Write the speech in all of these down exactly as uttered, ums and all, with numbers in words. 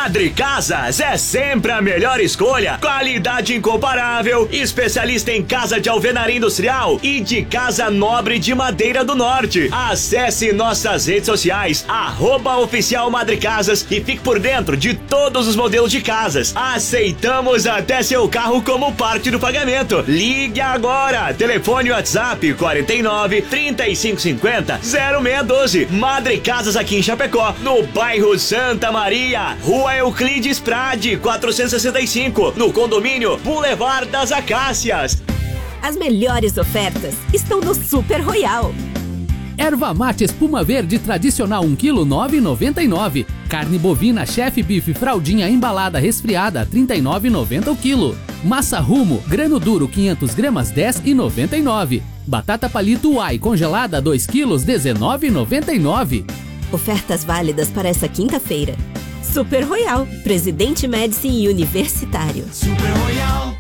Madre Casas é sempre a melhor escolha. Qualidade incomparável, especialista em casa de alvenaria industrial e de casa nobre de madeira do norte. Acesse nossas redes sociais, arroba oficial Madre Casas, e fique por dentro de todos os modelos de casas. Aceitamos até seu carro como parte do pagamento. Ligue agora. Telefone WhatsApp quarenta e nove, trinta e cinco cinquenta, zero seis um dois. Madre Casas aqui em Chapecó, no bairro Santa Maria, Rua Euclides Prade, quatrocentos e sessenta e cinco, no condomínio Boulevard das Acácias. As melhores ofertas estão no Super Royal. Erva mate espuma verde tradicional um quilo nove reais e noventa e nove centavos. Carne bovina chefe bife fraldinha embalada resfriada trinta e nove reais e noventa centavos o quilo. Massa Rumo grano duro quinhentas gramas dez reais e noventa e nove centavos. Batata palito Uai congelada dois quilos dezenove reais e noventa e nove centavos. Ofertas válidas para essa quinta-feira. Super Royal, Presidente Médici e Universitário. Super Royal.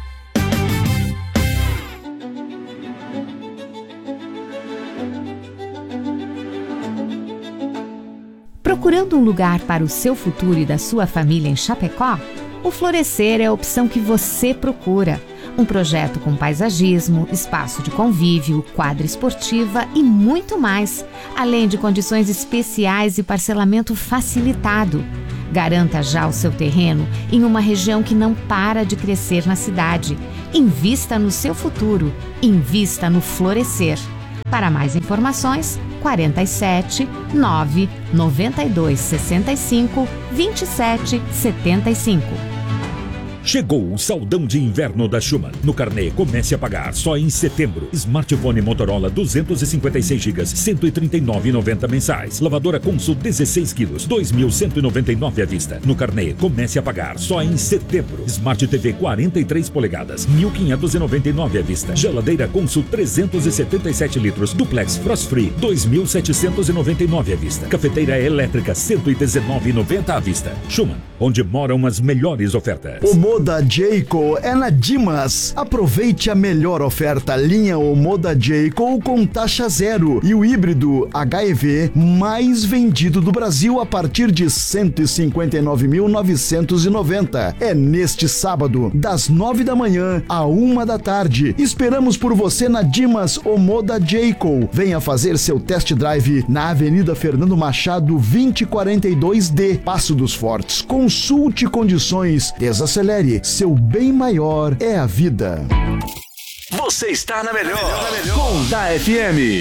Procurando um lugar para o seu futuro e da sua família em Chapecó? O Florescer é a opção que você procura. Um projeto com paisagismo, espaço de convívio, quadra esportiva e muito mais, além de condições especiais e parcelamento facilitado. Garanta já o seu terreno em uma região que não para de crescer na cidade. Invista no seu futuro. Invista no Florescer. Para mais informações, quarenta e sete, nove, noventa e dois, sessenta e cinco, vinte e sete, setenta e cinco. Chegou o saldão de inverno da Schumann. No carnê, comece a pagar só em setembro. Smartphone Motorola duzentos e cinquenta e seis gigas, cento e trinta e nove reais e noventa centavos mensais. Lavadora Consul dezesseis quilos, dois mil cento e noventa e nove reais à vista. No carnê, comece a pagar só em setembro. Smart T V quarenta e três polegadas, mil quinhentos e noventa e nove reais à vista. Geladeira Consul trezentos e setenta e sete litros, Duplex Frost Free, dois mil setecentos e noventa e nove reais à vista. Cafeteira elétrica cento e dezenove reais e noventa centavos à vista. Schumann, onde moram as melhores ofertas. O Moda Jayco é na Dimas. Aproveite a melhor oferta linha Omoda Jayco com taxa zero e o híbrido H E V mais vendido do Brasil a partir de cento e cinquenta e nove mil novecentos e noventa. É neste sábado, das nove da manhã à uma da tarde. Esperamos por você na Dimas Omoda Jayco. Venha fazer seu test drive na Avenida Fernando Machado vinte e quarenta e dois D, Passo dos Fortes. Consulte condições, desacelere. Seu bem maior é a vida. Você está na melhor, na melhor. Com da F M.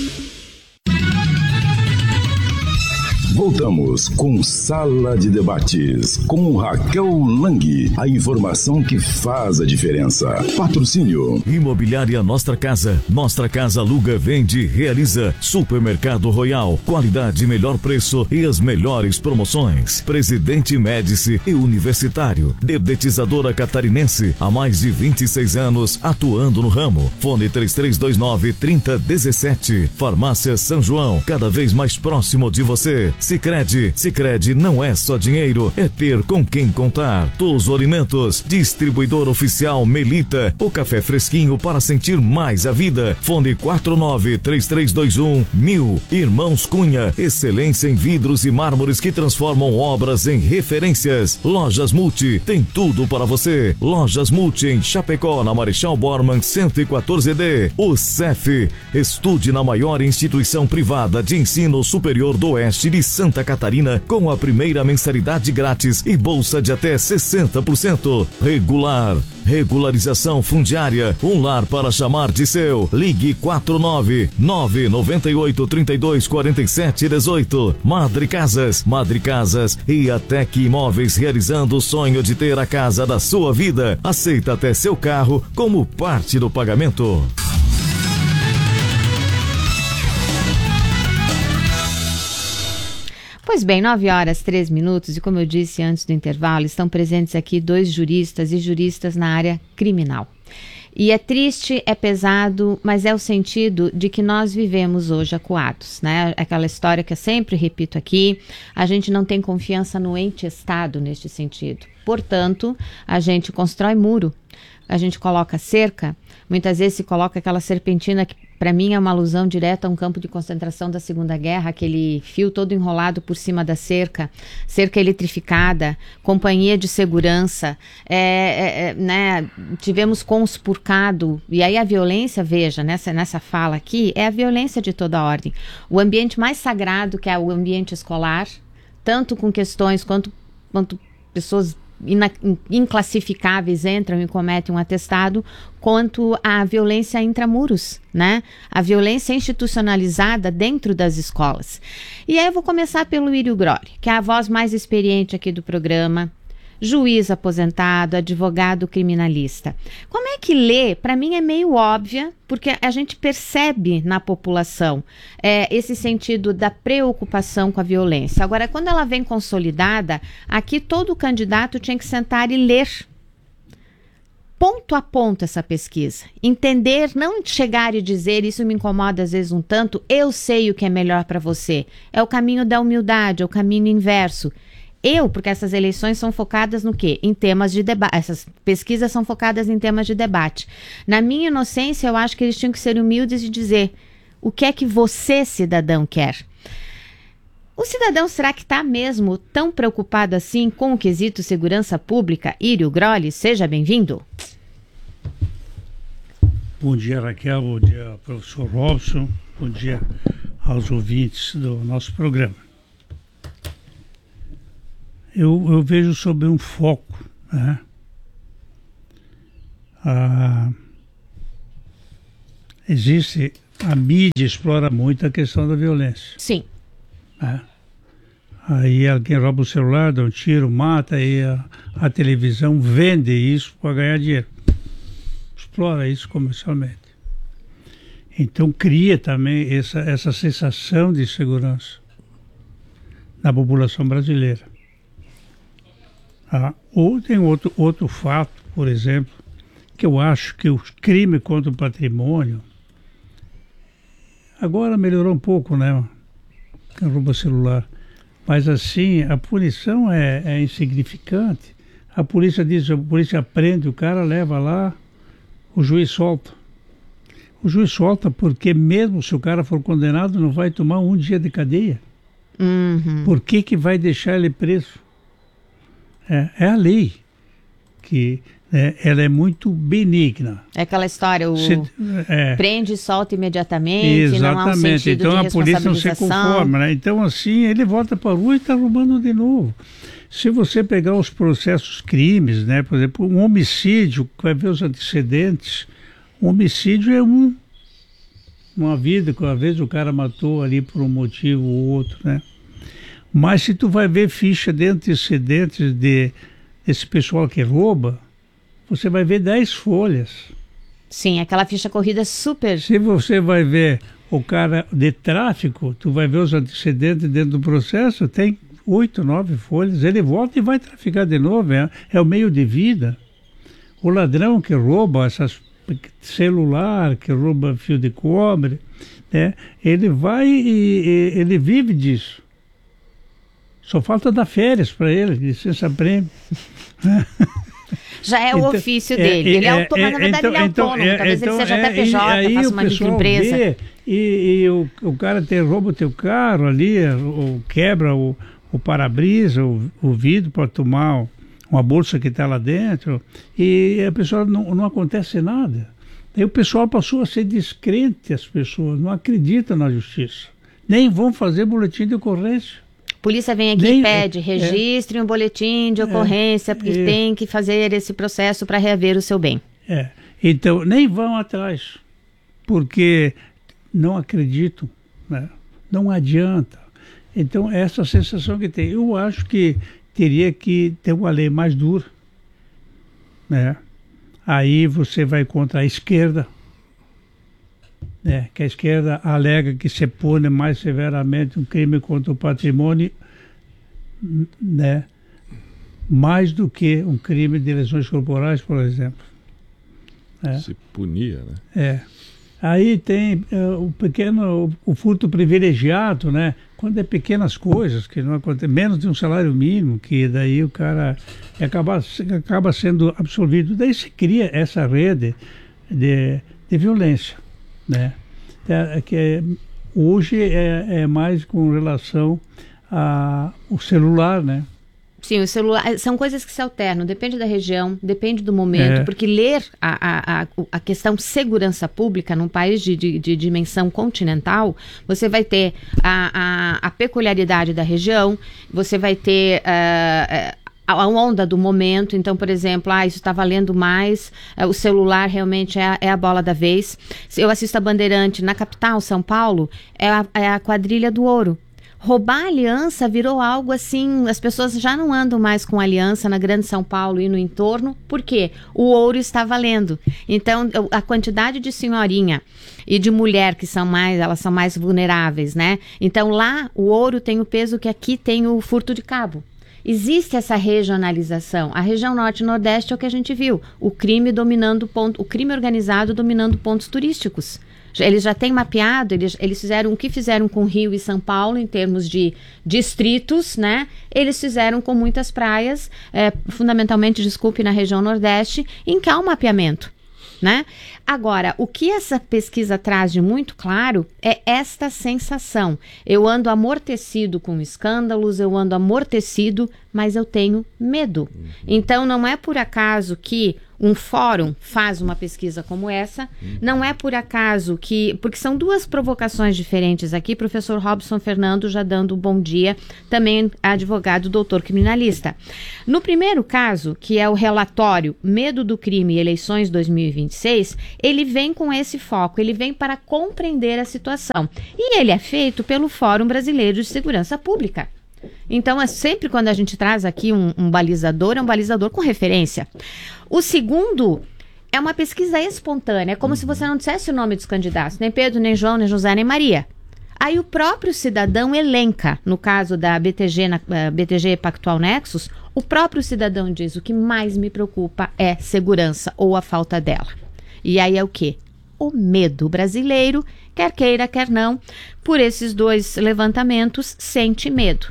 Voltamos com Sala de Debates, com Raquel Lang. A informação que faz a diferença. Patrocínio. Imobiliária Nostra Casa. Nostra Casa aluga, vende, realiza. Supermercado Royal. Qualidade, melhor preço e as melhores promoções. Presidente Médici e Universitário. Dedetizadora Catarinense. Há mais de vinte e seis anos atuando no ramo. Fone três três dois nove, três zero um sete. Farmácia São João. Cada vez mais próximo de você. Sicredi, Sicredi não é só dinheiro, é ter com quem contar. Todos os alimentos, distribuidor oficial Melita, o café fresquinho para sentir mais a vida. Fone quatro nove três três dois um mil. Irmãos Cunha, excelência em vidros e mármores que transformam obras em referências. Lojas Multi, tem tudo para você. Lojas Multi em Chapecó, na Marechal Bormann cento e quatorze D. O C E F, estude na maior instituição privada de ensino superior do Oeste de Santa Catarina com a primeira mensalidade grátis e bolsa de até sessenta por cento. Regular. Regularização fundiária, um lar para chamar de seu. Ligue quatro nove nove nove oito três dois quatro sete um oito. Madre Casas, Madre Casas e a Tec Imóveis realizando o sonho de ter a casa da sua vida. Aceita até seu carro como parte do pagamento. Pois bem, nove horas, três minutos, e como eu disse antes do intervalo, estão presentes aqui dois juristas e juristas na área criminal. E é triste, é pesado, mas é o sentido de que nós vivemos hoje acuados, né? Aquela história que eu sempre repito aqui, a gente não tem confiança no ente Estado neste sentido. Portanto, a gente constrói muro a gente coloca cerca, muitas vezes se coloca aquela serpentina que para mim é uma alusão direta a um campo de concentração da Segunda Guerra, aquele fio todo enrolado por cima da cerca, cerca eletrificada, companhia de segurança, é, é, é, né, tivemos conspurcado, e aí a violência, veja, nessa, nessa fala aqui, é a violência de toda ordem. O ambiente mais sagrado, que é o ambiente escolar, tanto com questões quanto, quanto pessoas Ina, inclassificáveis entram e cometem um atestado, quanto à violência intramuros, né? A violência institucionalizada dentro das escolas. E aí eu vou começar pelo Írio Groli, que é a voz mais experiente aqui do programa, juiz aposentado, advogado criminalista. Como é que lê? Para mim é meio óbvia, porque a gente percebe na população é, esse sentido da preocupação com a violência. Agora, quando ela vem consolidada, aqui todo candidato tinha que sentar e ler ponto a ponto essa pesquisa. Entender, não chegar e dizer, isso me incomoda às vezes um tanto, eu sei o que é melhor para você. É o caminho da humildade, é o caminho inverso. Eu, porque essas eleições são focadas no quê? Em temas de debate. Essas pesquisas são focadas em temas de debate. Na minha inocência, eu acho que eles tinham que ser humildes e dizer o que é que você, cidadão, quer. O cidadão, será que está mesmo tão preocupado assim com o quesito segurança pública? Írio Groli, seja bem-vindo. Bom dia, Raquel. Bom dia, professor Robson. Bom dia aos ouvintes do nosso programa. Eu, eu vejo sob um foco, né? Ah, existe, a mídia explora muito a questão da violência. Sim. Né? Aí alguém rouba o celular, dá um tiro, mata, e a, a televisão vende isso para ganhar dinheiro. Explora isso comercialmente. Então cria também essa, essa sensação de segurança na população brasileira. Ah, ou tem outro, outro fato, por exemplo, que eu acho que o crime contra o patrimônio agora melhorou um pouco, né? Quem rouba celular. Mas assim, a punição é, é insignificante. A polícia diz, a polícia prende o cara, leva lá, o juiz solta. O juiz solta porque mesmo se o cara for condenado, não vai tomar um dia de cadeia. Uhum. Por que que vai deixar ele preso? É, é a lei, que é, ela é muito benigna. É aquela história, o se, é, prende e solta imediatamente, exatamente. Não há um sentido então de a polícia não se conforma, né? Então assim, ele volta para a rua e está roubando de novo. Se você pegar os processos crimes, né? Por exemplo, um homicídio, vai ver os antecedentes, um homicídio é um, uma vida que às vezes o cara matou ali por um motivo ou outro, né? Mas se tu vai ver ficha de antecedentes de, desse pessoal que rouba, você vai ver dez folhas. Sim, aquela ficha corrida super... Se você vai ver o cara de tráfico, tu vai ver os antecedentes dentro do processo, tem oito, nove folhas. Ele volta e vai traficar de novo, é, é o meio de vida. O ladrão que rouba essas celular, que rouba fio de cobre, né, ele vai e, e ele vive disso. Só falta dar férias para ele, licença-prêmio. Já é o então, ofício dele. É, ele é, é autônomo, na verdade então, ele é autônomo. Então, talvez então, ele seja é, até P J, faça uma microempresa. Vê, e e o, o cara te rouba o teu carro ali, ou quebra o, o para-brisa, o, o vidro para tomar uma bolsa que está lá dentro, e a pessoa não, não acontece nada. Aí o pessoal passou a ser descrente, as pessoas não acreditam na justiça. Nem vão fazer boletim de ocorrência. Polícia vem aqui Nem, e pede, registre é, um boletim de ocorrência, é, porque é, tem que fazer esse processo para reaver o seu bem. É, então nem vão atrás, porque não acreditam, né? Não adianta. Então essa sensação que tem, eu acho que teria que ter uma lei mais dura, né? Aí você vai contra a esquerda, né, que a esquerda alega que se pune mais severamente um crime contra o patrimônio, né, mais do que um crime de lesões corporais, por exemplo. É. Se punia, né? É. Aí tem uh, o pequeno, o, o furto privilegiado, né? Quando é pequenas coisas, que não acontece, menos de um salário mínimo, que daí o cara acaba, acaba sendo absorvido. Daí se cria essa rede de, de violência, né? É, que é, hoje é, é mais com relação ao celular, né? Sim, o celular, são coisas que se alternam, depende da região, depende do momento, é. porque ler a, a, a questão segurança pública num país de, de, de dimensão continental, você vai ter a, a, a peculiaridade da região, você vai ter uh, a onda do momento. Então, por exemplo, ah, isso está valendo mais, uh, o celular realmente é a, é a bola da vez. Eu assisto a Bandeirante na capital, São Paulo, é a, é a quadrilha do ouro. Roubar a aliança virou algo assim, as pessoas já não andam mais com aliança na Grande São Paulo e no entorno, porque o ouro está valendo. Então, a quantidade de senhorinha e de mulher que são mais, elas são mais vulneráveis, né? Então, lá o ouro tem o peso que aqui tem o furto de cabo. Existe essa regionalização. A região norte e nordeste é o que a gente viu, o crime dominando ponto, o crime organizado dominando pontos turísticos. Eles já têm mapeado, eles, eles fizeram o que fizeram com Rio e São Paulo em termos de distritos, né? Eles fizeram com muitas praias, é, fundamentalmente, desculpe, na região Nordeste, em que há um mapeamento, né? Agora, o que essa pesquisa traz de muito claro é esta sensação. Eu ando amortecido com escândalos, eu ando amortecido, mas eu tenho medo. Uhum. Então, não é por acaso que um fórum faz uma pesquisa como essa, uhum. não é por acaso que... Porque são duas provocações diferentes aqui, professor Robson Fernando já dando um bom dia, também advogado, doutor criminalista. No primeiro caso, que é o relatório Medo do Crime e Eleições dois mil e vinte e seis, ele vem com esse foco, ele vem para compreender a situação. E ele é feito pelo Fórum Brasileiro de Segurança Pública. Então, é sempre quando a gente traz aqui um, um balizador, é um balizador com referência. O segundo é uma pesquisa espontânea, é como se você não dissesse o nome dos candidatos, nem Pedro, nem João, nem José, nem Maria. Aí o próprio cidadão elenca, no caso da B T G, na, uh, B T G Pactual Nexus, o próprio cidadão diz: o que mais me preocupa é segurança ou a falta dela. E aí é o quê? O medo brasileiro, quer queira, quer não, por esses dois levantamentos, sente medo.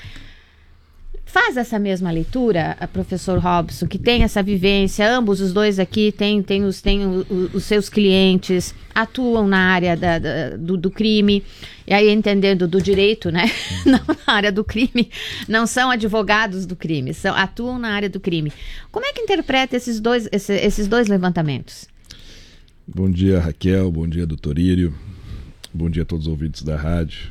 Faz essa mesma leitura, a professor Robson, que tem essa vivência, ambos os dois aqui têm, têm, os, têm os, os seus clientes, atuam na área da, da, do, do crime, e aí entendendo do direito, né? Não na área do crime, não são advogados do crime, são, atuam na área do crime. Como é que interpreta esses dois, esse, esses dois levantamentos? Bom dia, Raquel, bom dia, doutor Írio, bom dia a todos os ouvintes da rádio.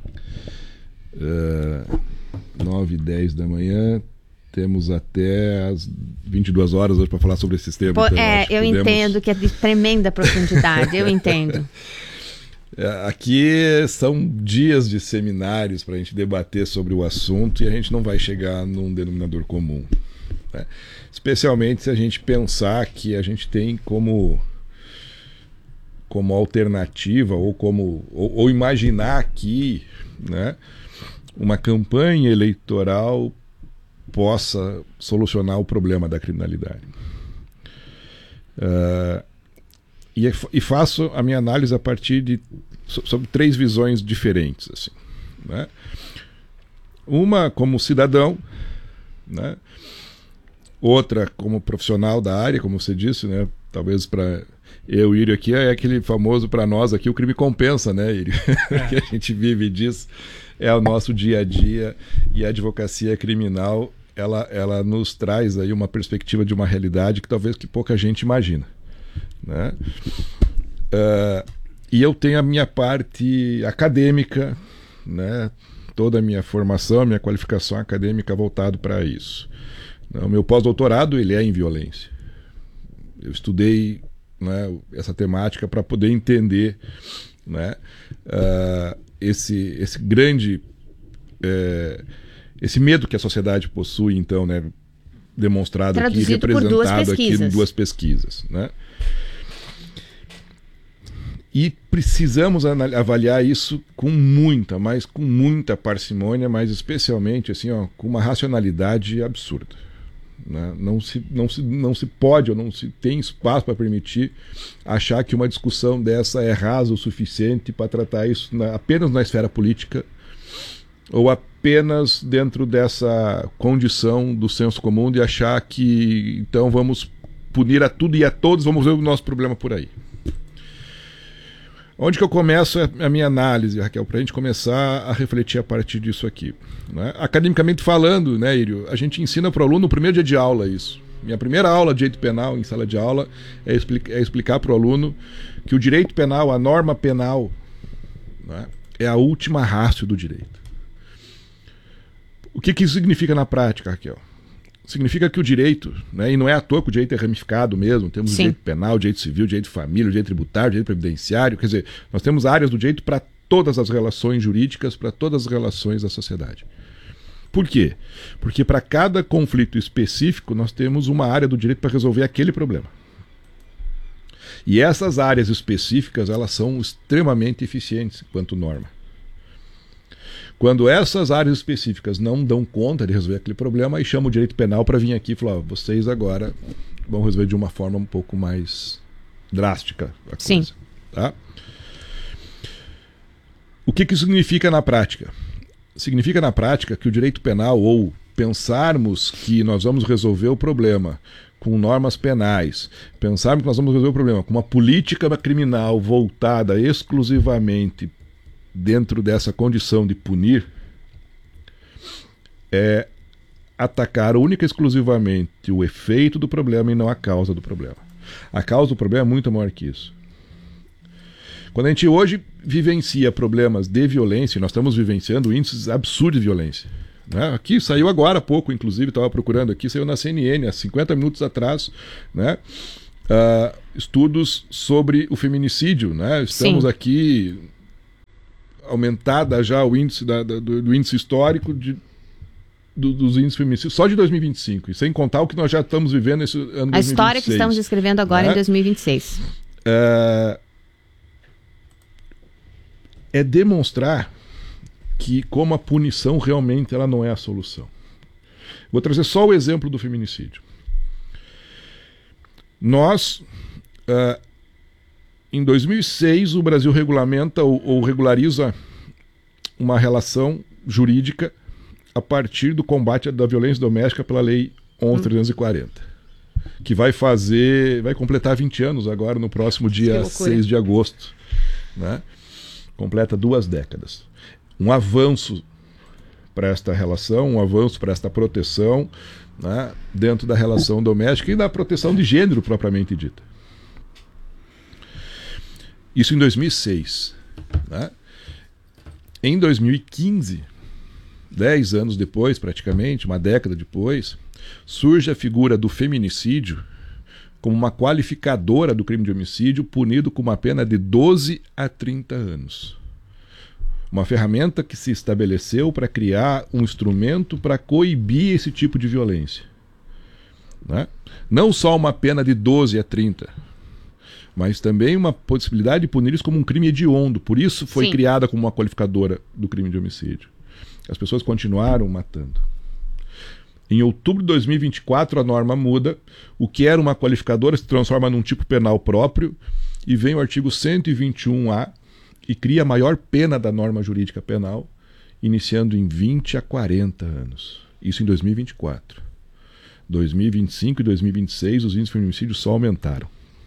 Uh... nove e dez da manhã, temos até as vinte e duas horas hoje para falar sobre esses temas. Pô, então, é, eu podemos... entendo que é de tremenda profundidade, eu entendo. É, aqui são dias de seminários para a gente debater sobre o assunto e a gente não vai chegar num denominador comum, né? Especialmente se a gente pensar que a gente tem como, como alternativa ou, como, ou, ou imaginar aqui, né, uma campanha eleitoral possa solucionar o problema da criminalidade. Uh, e, e faço a minha análise a partir de sobre três visões diferentes, assim, né? Uma como cidadão, né? Outra como profissional da área, como você disse, né? Talvez para eu, Írio, aqui é aquele famoso, para nós aqui, o crime compensa, né, Írio? É. Que a gente vive disso. É o nosso dia a dia, e a advocacia criminal, ela, ela nos traz aí uma perspectiva de uma realidade que talvez que pouca gente imagina, né? Uh, e eu tenho a minha parte acadêmica, né? Toda a minha formação, a minha qualificação acadêmica voltado para isso. O meu pós-doutorado, ele é em violência. Eu estudei, né, essa temática para poder entender, né, uh, esse, esse grande é, esse medo que a sociedade possui, então, né, demonstrado traduzido aqui, representado aqui em duas pesquisas, né? E precisamos avaliar isso com muita, mas com muita parcimônia, mas especialmente assim, ó, com uma racionalidade absurda, Né? Não, se, não, se, não se pode ou não se tem espaço para permitir achar que uma discussão dessa é rasa o suficiente para tratar isso na, apenas na esfera política ou apenas dentro dessa condição do senso comum de achar que então vamos punir a tudo e a todos, vamos ver o nosso problema por aí. Onde que eu começo a minha análise, Raquel, para a gente começar a refletir a partir disso aqui? Né? Academicamente falando, né, Írio, a gente ensina para o aluno no primeiro dia de aula isso. Minha primeira aula de direito penal em sala de aula é, explica, é explicar para o aluno que o direito penal, a norma penal, né, é a última ratio do direito. O que, que isso significa na prática, Raquel? Significa que o direito, né, e não é à toa que o direito é ramificado mesmo, temos Sim. o direito penal, o direito civil, o direito de família, o direito tributário, o direito previdenciário, quer dizer, nós temos áreas do direito para todas as relações jurídicas, para todas as relações da sociedade. Por quê? Porque para cada conflito específico nós temos uma área do direito para resolver aquele problema. E essas áreas específicas, elas são extremamente eficientes quanto norma. Quando essas áreas específicas não dão conta de resolver aquele problema, aí chama o direito penal para vir aqui e falar, ó, vocês agora vão resolver de uma forma um pouco mais drástica a coisa. Sim. Tá? O que, que isso significa na prática? Significa na prática que o direito penal, ou pensarmos que nós vamos resolver o problema com normas penais, pensarmos que nós vamos resolver o problema com uma política criminal voltada exclusivamente dentro dessa condição de punir, é atacar única e exclusivamente o efeito do problema e não a causa do problema. A causa do problema é muito maior que isso. Quando a gente hoje vivencia problemas de violência, nós estamos vivenciando índices absurdos de violência. Né? Aqui saiu agora há pouco, inclusive, estava procurando aqui, saiu na C N N há cinquenta minutos atrás, né? uh, estudos sobre o feminicídio. Né? Estamos Sim. aqui... aumentada já o índice da, da, do, do índice histórico de, do, dos índices feminicídios só de dois mil e vinte e cinco, e sem contar o que nós já estamos vivendo nesse ano de dois mil e vinte e seis. A história que estamos escrevendo agora né? em dois mil e vinte e seis. É, é demonstrar que como a punição realmente ela não é a solução. Vou trazer só o exemplo do feminicídio. Nós... Uh, Em dois mil e seis, o Brasil regulamenta ou, ou regulariza uma relação jurídica a partir do combate da violência doméstica pela Lei onze mil trezentos e quarenta, hum. que vai fazer, vai completar vinte anos agora no próximo dia seis de agosto. Né? Completa duas décadas. Um avanço para esta relação, um avanço para esta proteção, né, dentro da relação doméstica e da proteção de gênero propriamente dita. Isso em dois mil e seis. Né? Em dois mil e quinze, dez anos depois, praticamente, uma década depois, surge a figura do feminicídio como uma qualificadora do crime de homicídio punido com uma pena de doze a trinta anos. Uma ferramenta que se estabeleceu para criar um instrumento para coibir esse tipo de violência. Né? Não só uma pena de doze a trinta, mas também uma possibilidade de punir isso como um crime hediondo. Por isso foi Sim. criada como uma qualificadora do crime de homicídio. As pessoas continuaram matando. Em outubro de dois mil e vinte e quatro, a norma muda. O que era uma qualificadora se transforma num tipo penal próprio e vem o artigo cento e vinte e um A e cria a maior pena da norma jurídica penal, iniciando em vinte a quarenta anos. Isso em dois mil e vinte e quatro. dois mil e vinte e cinco e dois mil e vinte e seis, os índices de feminicídio só aumentaram.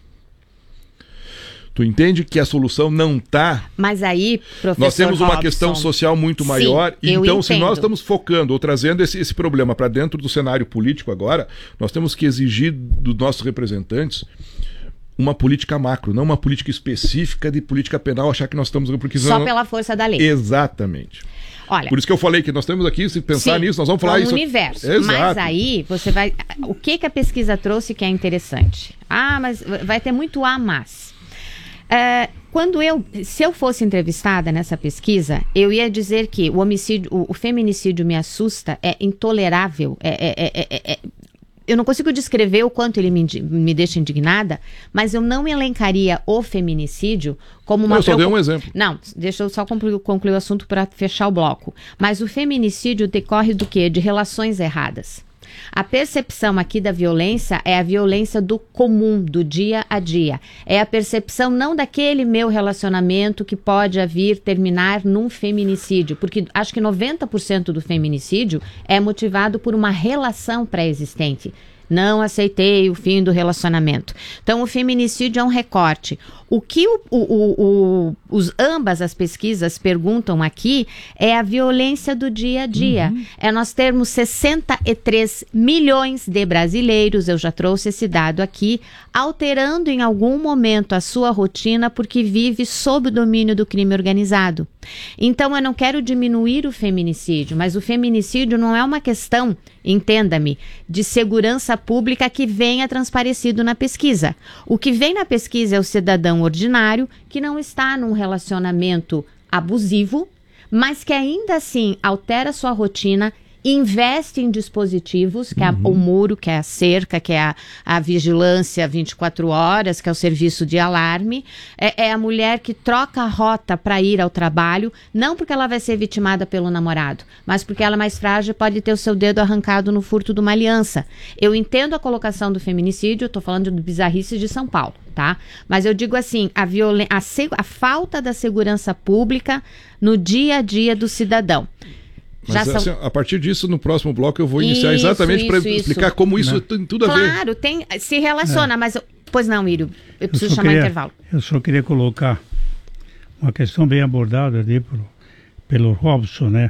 Tu entende que a solução não está... Mas aí, professor Nós temos uma Robson, questão social muito maior. Sim, e então, entendo. Se nós estamos focando ou trazendo esse, esse problema para dentro do cenário político agora, nós temos que exigir dos nossos representantes uma política macro, não uma política específica de política penal, achar que nós estamos... Porque Só não... pela força da lei. Exatamente. Olha, por isso que eu falei que nós temos aqui, se pensar sim, nisso, nós vamos falar um isso. universo. Exato. Mas aí você vai... O que, que a pesquisa trouxe que é interessante? Ah, mas vai ter muito A, mas... Uh, quando eu, se eu fosse entrevistada nessa pesquisa, eu ia dizer que o homicídio, o, o feminicídio me assusta, é intolerável, é, é, é, é, é, eu não consigo descrever o quanto ele me, me deixa indignada, mas eu não elencaria o feminicídio como uma... Eu só dei um exemplo. Não, deixa eu só concluir, concluir o assunto para fechar o bloco. Mas o feminicídio decorre do quê? De relações erradas. A percepção aqui da violência é a violência do comum, do dia a dia. É a percepção não daquele meu relacionamento que pode vir terminar num feminicídio, porque acho que noventa por cento do feminicídio é motivado por uma relação pré-existente. Não aceitei o fim do relacionamento. Então, o feminicídio é um recorte. O que o, o, o, o, os, ambas as pesquisas perguntam aqui é a violência do dia a dia. Uhum. É nós termos sessenta e três milhões de brasileiros, eu já trouxe esse dado aqui, alterando em algum momento a sua rotina porque vive sob o domínio do crime organizado. Então, eu não quero diminuir o feminicídio, mas o feminicídio não é uma questão, entenda-me, de segurança pública que venha transparecido na pesquisa. O que vem na pesquisa é o cidadão ordinário que não está num relacionamento abusivo, mas que ainda assim altera sua rotina, investe em dispositivos, que é uhum. o muro, que é a cerca, que é a, a vigilância vinte e quatro horas, que é o serviço de alarme. É, é a mulher que troca a rota para ir ao trabalho, não porque ela vai ser vitimada pelo namorado, mas porque ela é mais frágil e pode ter o seu dedo arrancado no furto de uma aliança. Eu entendo a colocação do feminicídio, eu estou falando de bizarrices de São Paulo, tá? Mas eu digo assim, a, violen- a, se- a falta da segurança pública no dia a dia do cidadão. Mas Já assim, são... a partir disso, no próximo bloco, eu vou iniciar isso, exatamente para explicar isso. como isso tem tudo claro, a ver. Claro, tem, se relaciona, é. mas... Eu, pois não, Írio, eu preciso eu chamar queria, intervalo. Eu só queria colocar uma questão bem abordada ali por, pelo Robson, né?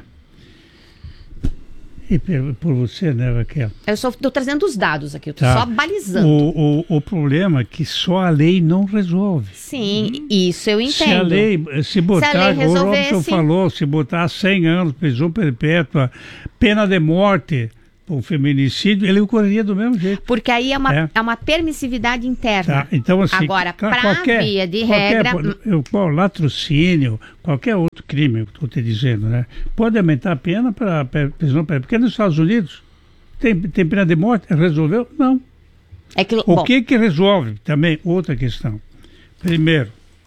E por, por você, né, Raquel? Eu estou trazendo os dados aqui, eu estou tá. só balizando. O, o, o problema é que só a lei não resolve. Sim, hum. isso eu entendo. Se a lei, se botar, se a lei o Robson sim. falou, se botar cem anos, prisão perpétua, pena de morte por feminicídio, ele ocorreria do mesmo jeito. Porque aí é uma, é. É uma permissividade interna. Tá, então, assim, agora, para qualquer, via de qualquer, regra... Eu, latrocínio, qualquer outro crime, eu estou te dizendo, né? Pode aumentar a pena para prisão perpétua. Porque nos Estados Unidos tem, tem pena de morte, resolveu? Não. É que, o bom, que que resolve? Também outra questão. Primeiro,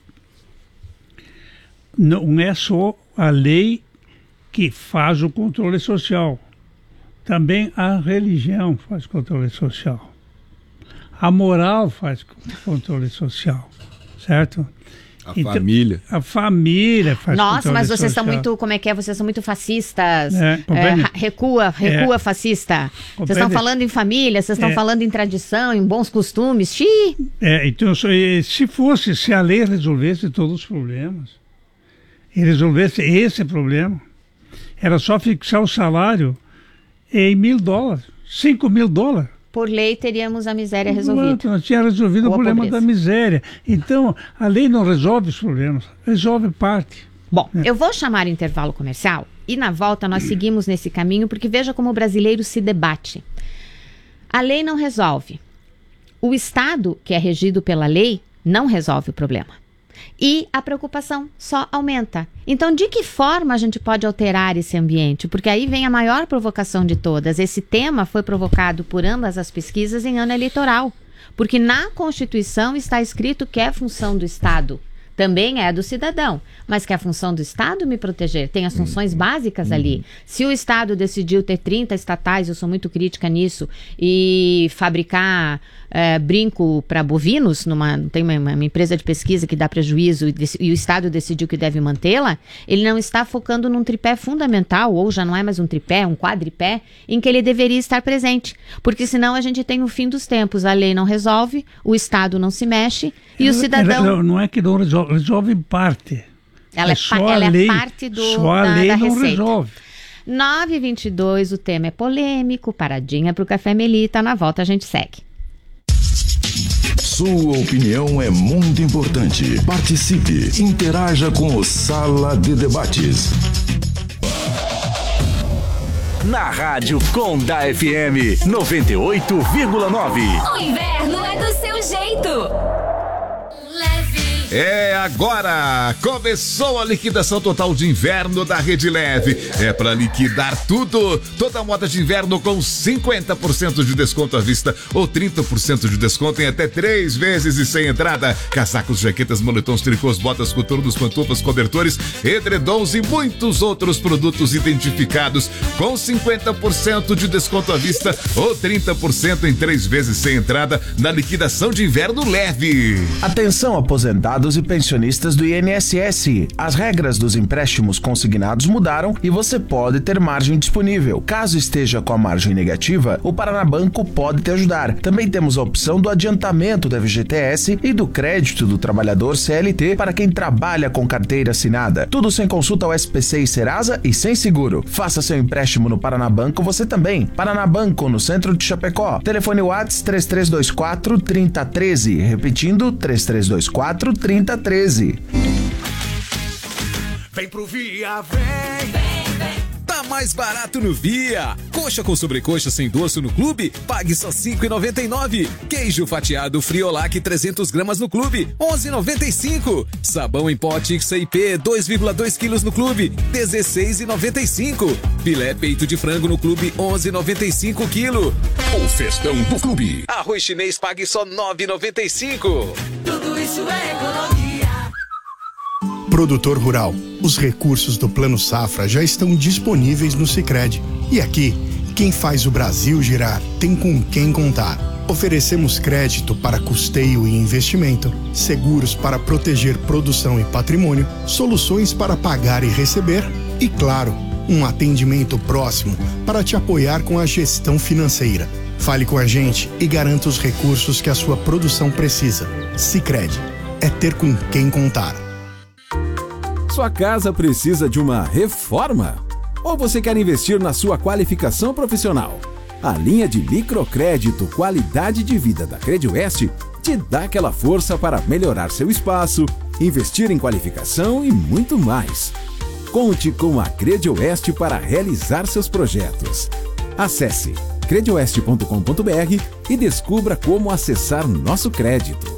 não é só a lei que faz o controle social. Também a religião faz controle social. A moral faz controle social, certo? A então, família. A família faz Nossa, controle mas vocês social. são muito, como é que é? Vocês são muito fascistas. É, é, recua, recua é, fascista. Vocês estão falando em família, vocês estão é, falando em tradição, em bons costumes. Xiii. É, então, se fosse, se a lei resolvesse todos os problemas, e resolvesse esse problema, era só fixar o salário em mil dólares, cinco mil dólares. Por lei teríamos a miséria resolvida. Nós tínhamos resolvido Ou o problema pobreza. da miséria. Então, a lei não resolve os problemas, resolve parte. Bom, é. eu vou chamar o intervalo comercial e na volta nós seguimos nesse caminho, porque veja como o brasileiro se debate. A lei não resolve. O Estado, que é regido pela lei, não resolve o problema. E a preocupação só aumenta. Então, de que forma a gente pode alterar esse ambiente? Porque aí vem a maior provocação de todas. Esse tema foi provocado por ambas as pesquisas em ano eleitoral. Porque na Constituição está escrito que é função do Estado. Também é do cidadão, mas que é a função do Estado me proteger. Tem as funções básicas ali. Se o Estado decidiu ter trinta estatais, eu sou muito crítica nisso, e fabricar é, brinco para bovinos, numa, tem uma, uma empresa de pesquisa que dá prejuízo e, e o Estado decidiu que deve mantê-la, ele não está focando num tripé fundamental, ou já não é mais um tripé, um quadripé, em que ele deveria estar presente. Porque senão a gente tem o fim dos tempos. A lei não resolve, o Estado não se mexe e o cidadão... Não, não é que não resolve. Resolve em parte. Ela, é, é, pa- ela lei, é parte do, só a da, lei da não receita. resolve. nove e vinte e dois, o tema é polêmico, paradinha pro Café Melita, na volta a gente segue. Sua opinião é muito importante. Participe, interaja com o Sala de Debates. Na Rádio Conda F M noventa e oito vírgula nove. O inverno é do seu jeito. Leve. É agora! Começou a liquidação total de inverno da Rede Leve. É para liquidar tudo. Toda moda de inverno com cinquenta por cento de desconto à vista ou trinta por cento de desconto em até três vezes e sem entrada. Casacos, jaquetas, moletons, tricôs, botas, coturnos, pantufas, cobertores, edredons e muitos outros produtos identificados com cinquenta por cento de desconto à vista ou trinta por cento em três vezes sem entrada na liquidação de inverno leve. Atenção, aposentados e pensionistas do I N S S. As regras dos empréstimos consignados mudaram e você pode ter margem disponível. Caso esteja com a margem negativa, o Paranabanco pode te ajudar. Também temos a opção do adiantamento da F G T S e do crédito do trabalhador C L T para quem trabalha com carteira assinada. Tudo sem consulta ao S P C e Serasa e sem seguro. Faça seu empréstimo no Paranabanco você também. Paranabanco, no centro de Chapecó. Telefone WhatsApp três três dois quatro, três zero um três. Repetindo, três três dois quatro, três zero um três. Vem pro Via, vem, vem, vem. Tá mais barato no Via. Coxa com sobrecoxa sem dorso no Clube, pague só cinco reais e noventa e nove centavos. Queijo fatiado Friolac trezentos gramas no Clube, onze reais e noventa e cinco centavos. Sabão em pó X I P dois vírgula dois quilos no Clube, dezesseis reais e noventa e cinco centavos. Filé peito de frango no Clube, onze reais e noventa e cinco centavos quilo. O festão do Clube. Arroz chinês pague só nove reais e noventa e cinco centavos. Tudo isso é economia. Produtor rural, os recursos do Plano Safra já estão disponíveis no Sicredi. E aqui, quem faz o Brasil girar tem com quem contar. Oferecemos crédito para custeio e investimento, seguros para proteger produção e patrimônio, soluções para pagar e receber e, claro, um atendimento próximo para te apoiar com a gestão financeira. Fale com a gente e garanta os recursos que a sua produção precisa. Sicredi, é ter com quem contar. Sua casa precisa de uma reforma? Ou você quer investir na sua qualificação profissional? A linha de microcrédito Qualidade de Vida da Credioeste te dá aquela força para melhorar seu espaço, investir em qualificação e muito mais. Conte com a Credioeste para realizar seus projetos. Acesse credioeste ponto com ponto br e descubra como acessar nosso crédito.